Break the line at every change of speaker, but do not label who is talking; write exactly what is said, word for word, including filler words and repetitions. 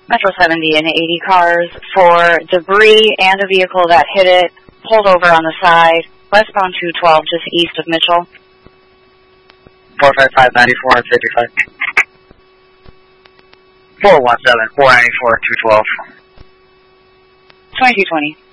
Metro seventy and eighty cars for debris and a vehicle that hit it, pulled over on the side, westbound two twelve, just east of Mitchell.
four five five, ninety-four, fifty-five. four one seven, four ninety-four, two twelve.
twenty-two twenty.